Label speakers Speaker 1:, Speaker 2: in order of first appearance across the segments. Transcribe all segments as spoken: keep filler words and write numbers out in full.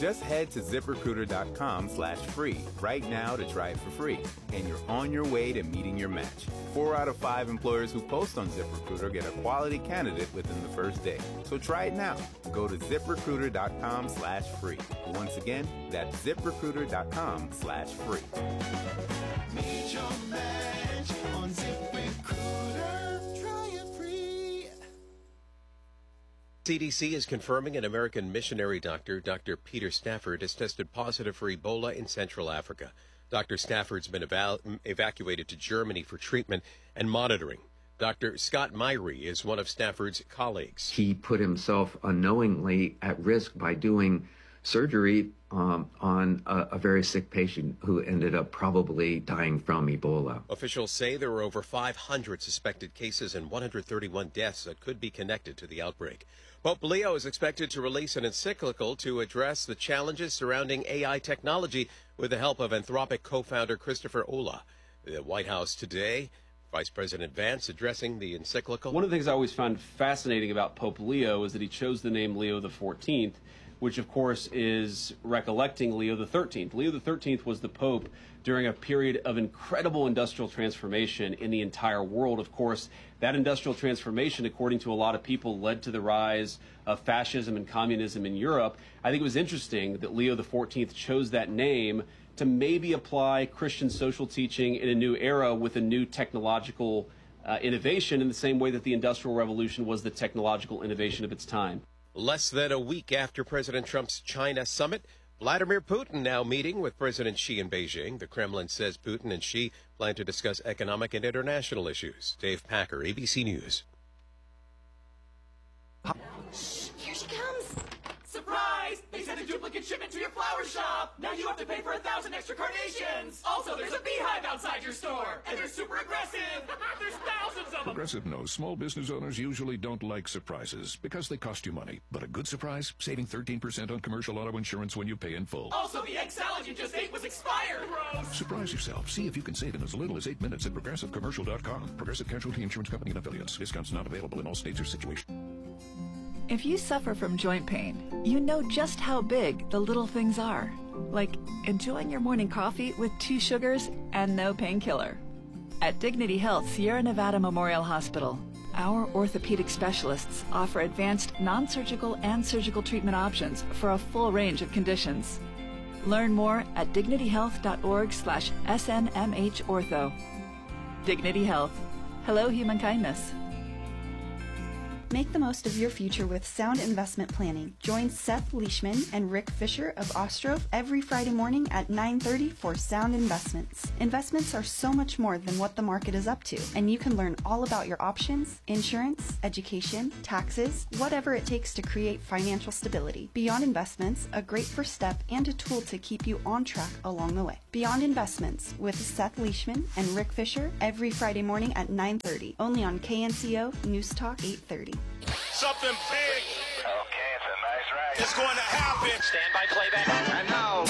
Speaker 1: Just head to ZipRecruiter.com slash free right now to try it for free, and you're on your way to meeting your match. Four out of five employers who post on ZipRecruiter get a quality candidate within the first day. So try it now. Go to ZipRecruiter.com slash free. Once again, that's ZipRecruiter.com slash free.
Speaker 2: Meet your match on ZipRecruiter. Try it free.
Speaker 3: C D C is confirming an American missionary doctor, Doctor Peter Stafford, has tested positive for Ebola in Central Africa. Doctor Stafford's been eval- evacuated to Germany for treatment and monitoring. Doctor Scott Myrie is one of Stafford's colleagues.
Speaker 4: He put himself unknowingly at risk by doing surgery um, on a, a very sick patient who ended up probably dying from Ebola.
Speaker 3: Officials say there were over five hundred suspected cases and one hundred thirty-one deaths that could be connected to the outbreak. Pope Leo is expected to release an encyclical to address the challenges surrounding A I technology with the help of Anthropic co-founder Christopher Olah. The White House today, Vice President Vance addressing the encyclical.
Speaker 5: One of the things I always found fascinating about Pope Leo is that he chose the name Leo the fourteenth, which of course is recollecting Leo the thirteenth. Leo the thirteenth was the Pope during a period of incredible industrial transformation in the entire world. Of course, that industrial transformation, according to a lot of people, led to the rise of fascism and communism in Europe. I think it was interesting that Leo the fourteenth chose that name to maybe apply Christian social teaching in a new era with a new technological uh, innovation in the same way that the Industrial Revolution was the technological innovation of its time.
Speaker 3: Less than a week after President Trump's China summit, Vladimir Putin now meeting with President Xi in Beijing. The Kremlin says Putin and Xi plan to discuss economic and international issues. Dave Packer, A B C News.
Speaker 6: Shh, here she comes. Surprise! They sent a duplicate shipment to your flower shop. Now you have to pay for a thousand extra carnations. Also, there's a beehive outside your store. And they're super aggressive. There's thousands of them.
Speaker 7: Progressive knows small business owners usually don't like surprises because they cost you money. But a good surprise? Saving thirteen percent on commercial auto insurance when you pay in full.
Speaker 6: Also, the egg salad you just ate was expired. Gross.
Speaker 7: Surprise yourself. See if you can save in as little as eight minutes at Progressive Commercial dot com. Progressive Casualty Insurance Company and affiliates. Discounts not available in all states or situations.
Speaker 8: If you suffer from joint pain, you know just how big the little things are. Like enjoying your morning coffee with two sugars and no painkiller. At Dignity Health Sierra Nevada Memorial Hospital, our orthopedic specialists offer advanced non-surgical and surgical treatment options for a full range of conditions. Learn more at dignityhealth.org slash SNMH ortho. Dignity Health. Hello, human kindness.
Speaker 9: Make the most of your future with sound investment planning. Join Seth Leishman and Rick Fisher of Ostrov every Friday morning at nine thirty for Sound Investments. Investments are so much more than what the market is up to, and you can learn all about your options, insurance, education, taxes, whatever it takes to create financial stability. Beyond Investments, a great first step and a tool to keep you on track along the way. Beyond Investments with Seth Leishman and Rick Fisher every Friday morning at nine thirty, only on K N C O News Talk eight thirty.
Speaker 10: Something big. Okay, it's a nice ride. It's going to happen.
Speaker 6: Stand by playback.
Speaker 10: And now,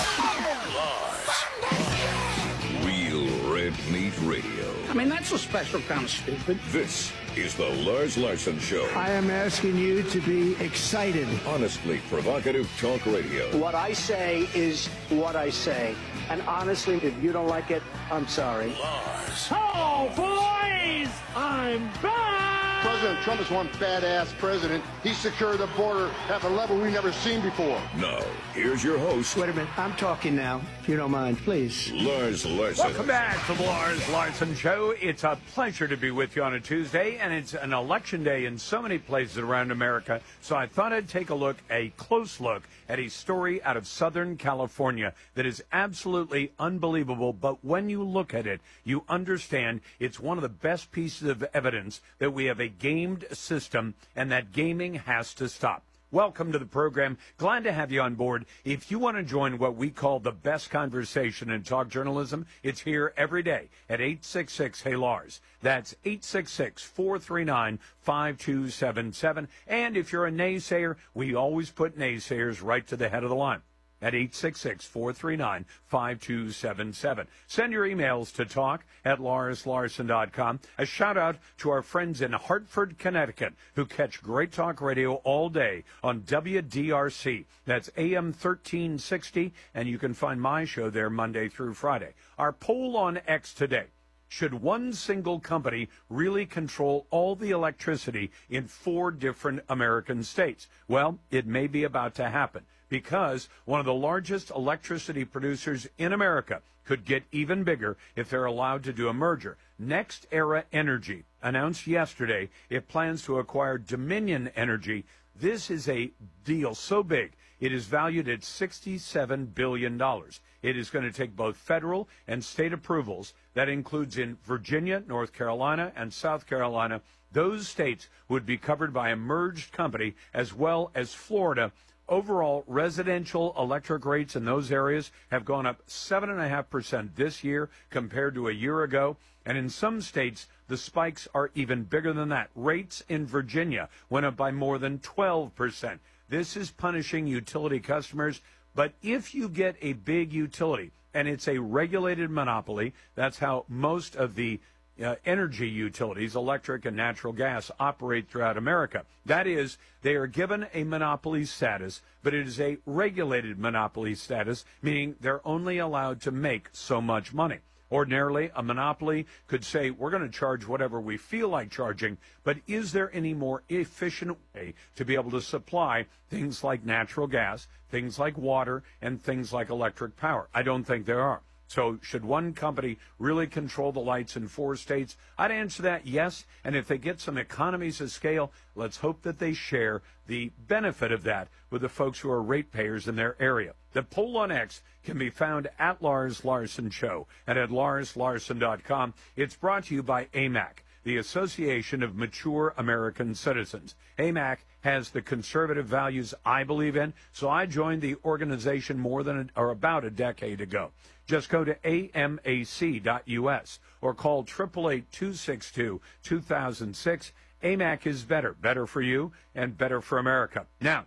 Speaker 7: Lars. Real Red Meat Radio.
Speaker 11: I mean, that's a special kind of stupid.
Speaker 7: This is the Lars Larson Show.
Speaker 11: I am asking you to be excited.
Speaker 7: Honestly provocative talk radio.
Speaker 11: What I say is what I say. And honestly, if you don't like it, I'm sorry.
Speaker 7: Lars.
Speaker 11: Oh, boys! I'm back!
Speaker 12: President Trump is one badass president. He secured the border at a level we've never seen before.
Speaker 7: Now, here's your host.
Speaker 11: Wait a minute. I'm talking now, if you don't mind, please.
Speaker 7: Lars Larson.
Speaker 13: Welcome back to the Lars Larson Show. It's a pleasure to be with you on a Tuesday, and it's an election day in so many places around America. So I thought I'd take a look, a close look, at a story out of Southern California that is absolutely unbelievable. But when you look at it, you understand it's one of the best pieces of evidence that we have a gamed system and that gaming has to stop. Welcome to the program. Glad to have you on board. If you want to join what we call the best conversation in talk journalism, it's here every day at eight six six, hey Lars. That's eight six six, four three nine, five two seven seven. And if you're a naysayer, we always put naysayers right to the head of the line. at eight six six, four three nine, five two seven seven. Send your emails to talk at lars larson dot com. A shout-out to our friends in Hartford, Connecticut, who catch Great Talk Radio all day on W D R C. That's A M thirteen sixty, and you can find my show there Monday through Friday. Our poll on X today. Should one single company really control all the electricity in four different American states? Well, it may be about to happen, because one of the largest electricity producers in America could get even bigger if they're allowed to do a merger. Next Era Energy announced yesterday it plans to acquire Dominion Energy. This is a deal so big, it is valued at sixty-seven billion dollars. It is going to take both federal and state approvals. That includes in Virginia, North Carolina, and South Carolina. Those states would be covered by a merged company, as well as Florida. Overall, residential electric rates in those areas have gone up seven point five percent this year compared to a year ago. And in some states, the spikes are even bigger than that. Rates in Virginia went up by more than twelve percent. This is punishing utility customers. But if you get a big utility, and it's a regulated monopoly, that's how most of the uh, energy utilities, electric and natural gas, operate throughout America. That is, they are given a monopoly status, but it is a regulated monopoly status, meaning they're only allowed to make so much money. Ordinarily, a monopoly could say, we're going to charge whatever we feel like charging, but is there any more efficient way to be able to supply things like natural gas, things like water, and things like electric power? I don't think there are. So should one company really control the lights in four states? I'd answer that yes, and if they get some economies of scale, let's hope that they share the benefit of that with the folks who are ratepayers in their area. The poll on X can be found at Lars Larson Show and at lars larson dot com. It's brought to you by A M A C, the Association of Mature American Citizens. A M A C has the conservative values I believe in, so I joined the organization more than a, or about a decade ago. Just go to A M A C dot U S or call eight eight eight, two six two, two thousand six. A M A C is better, better for you and better for America. Now,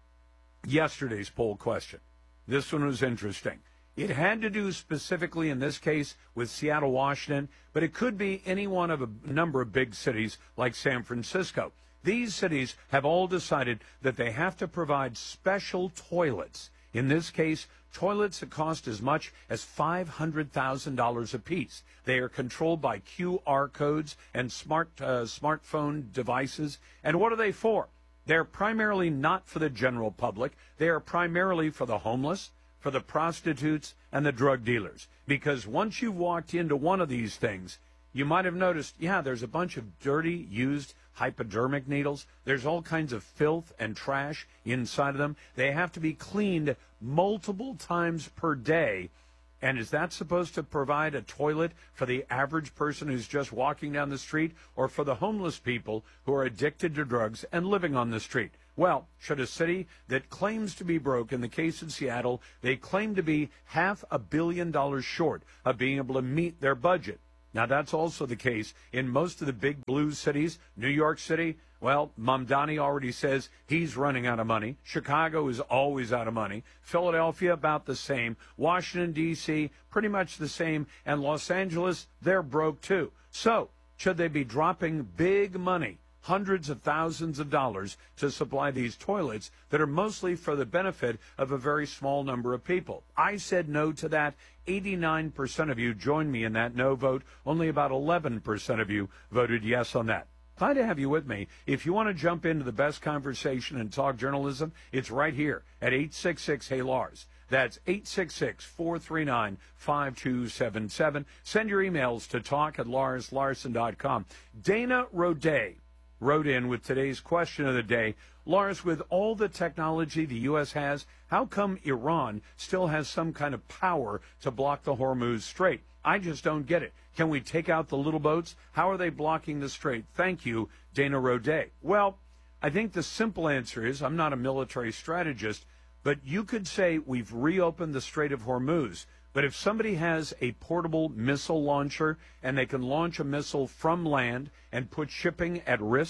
Speaker 13: yesterday's poll question. This one was interesting. It had to do specifically in this case with Seattle, Washington, but it could be any one of a number of big cities like San Francisco. These cities have all decided that they have to provide special toilets. In this case, toilets that cost as much as five hundred thousand dollars apiece. They are controlled by Q R codes and smart uh, smartphone devices. And what are they for? They're primarily not for the general public. They are primarily for the homeless, for the prostitutes, and the drug dealers. Because once you've walked into one of these things, you might have noticed, yeah, there's a bunch of dirty, used hypodermic needles. There's all kinds of filth and trash inside of them. They have to be cleaned multiple times per day. And is that supposed to provide a toilet for the average person who's just walking down the street, or for the homeless people who are addicted to drugs and living on the street? Well, should a city that claims to be broke, in the case of Seattle, they claim to be half a billion dollars short of being able to meet their budget. Now, that's also the case in most of the big blue cities. New York City, well, Mamdani already says he's running out of money. Chicago is always out of money. Philadelphia, about the same. Washington, D C, pretty much the same. And Los Angeles, they're broke too. So, should they be dropping big money, hundreds of thousands of dollars, to supply these toilets that are mostly for the benefit of a very small number of people? I said no to that. eighty-nine percent of you joined me in that no vote. Only about eleven percent of you voted yes on that. Glad to have you with me. If you want to jump into the best conversation and talk journalism, it's right here at eight six six, hey Lars. That's eight six six, four three nine, five two seven seven. Send your emails to talk at lars larson dot com. Dana Roday wrote in with today's question of the day. Lars, with all the technology the U S has, how come Iran still has some kind of power to block the Hormuz Strait? I just don't get it. Can we take out the little boats? How are they blocking the strait? Thank you, Dana Roday. Well, I think the simple answer is, I'm not a military strategist, but you could say we've reopened the Strait of Hormuz. But if somebody has a portable missile launcher and they can launch a missile from land and put shipping at risk,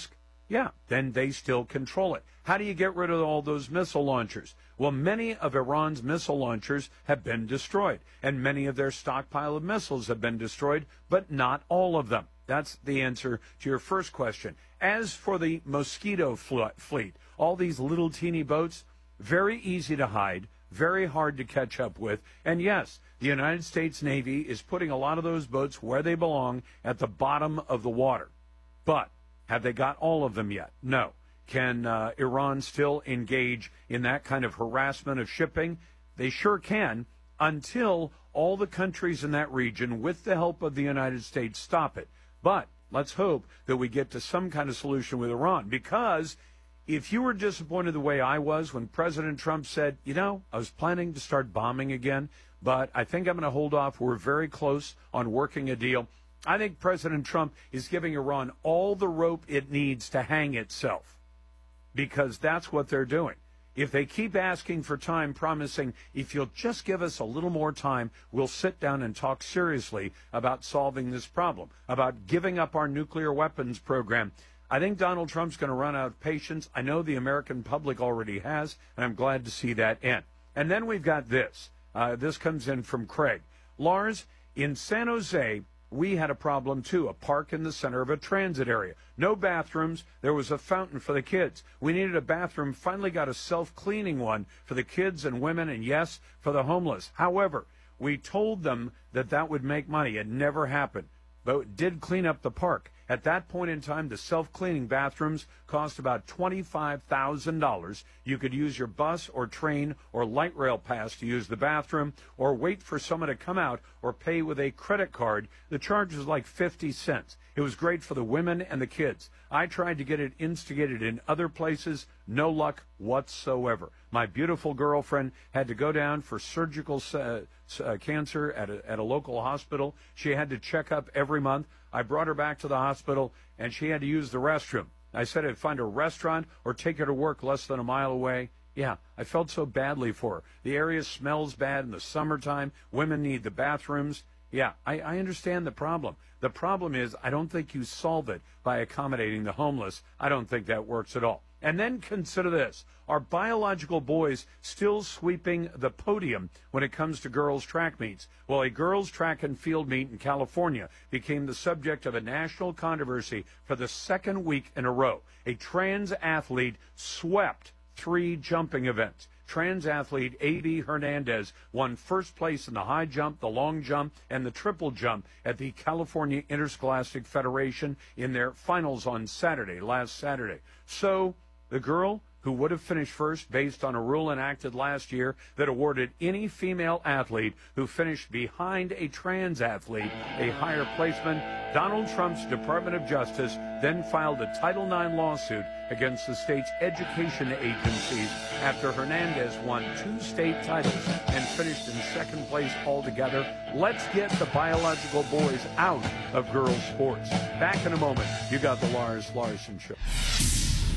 Speaker 13: yeah, then they still control it. How do you get rid of all those missile launchers? Well, many of Iran's missile launchers have been destroyed, and many of their stockpile of missiles have been destroyed, but not all of them. That's the answer to your first question. As for the Mosquito fleet, all these little teeny boats, very easy to hide, very hard to catch up with. And yes, the United States Navy is putting a lot of those boats where they belong, at the bottom of the water. But have they got all of them yet? No. Can uh, Iran still engage in that kind of harassment of shipping? They sure can, until all the countries in that region, with the help of the United States, stop it. But let's hope that we get to some kind of solution with Iran, because if you were disappointed the way I was when President Trump said, you know, I was planning to start bombing again, but I think I'm going to hold off. We're very close on working a deal. I think President Trump is giving Iran all the rope it needs to hang itself, because that's what they're doing. If they keep asking for time, promising, if you'll just give us a little more time, we'll sit down and talk seriously about solving this problem, about giving up our nuclear weapons program, I think Donald Trump's going to run out of patience. I know the American public already has, and I'm glad to see that end. And then we've got this. Uh, this comes in from Craig. Lars, in San Jose, we had a problem, too, a park in the center of a transit area. No bathrooms. There was a fountain for the kids. We needed a bathroom. Finally got a self-cleaning one for the kids and women, and, yes, for the homeless. However, we told them that that would make money. It never happened, but it did clean up the park. At that point in time, the self-cleaning bathrooms cost about twenty-five thousand dollars. You could use your bus or train or light rail pass to use the bathroom, or wait for someone to come out, or pay with a credit card. The charge was like fifty cents. It was great for the women and the kids. I tried to get it instigated in other places. No luck whatsoever. My beautiful girlfriend had to go down for surgical uh, uh, cancer at a, at a local hospital. She had to check up every month. I brought her back to the hospital, and she had to use the restroom. I said I'd find a restaurant or take her to work less than a mile away. Yeah, I felt so badly for her. The area smells bad in the summertime. Women need the bathrooms. Yeah, I, I understand the problem. The problem is I don't think you solve it by accommodating the homeless. I don't think that works at all. And then consider this. Are biological boys still sweeping the podium when it comes to girls' track meets? Well, a girls' track and field meet in California became the subject of a national controversy for the second week in a row. A trans athlete swept three jumping events. Trans athlete A B Hernandez won first place in the high jump, the long jump, and the triple jump at the California Interscholastic Federation in their finals on Saturday, last Saturday. So the girl who would have finished first based on a rule enacted last year that awarded any female athlete who finished behind a trans athlete a higher placement, Donald Trump's Department of Justice then filed a Title nine lawsuit against the state's education agencies after Hernandez won two state titles and finished in second place altogether. Let's get the biological boys out of girls' sports. Back in a moment. You got the Lars Larson Show.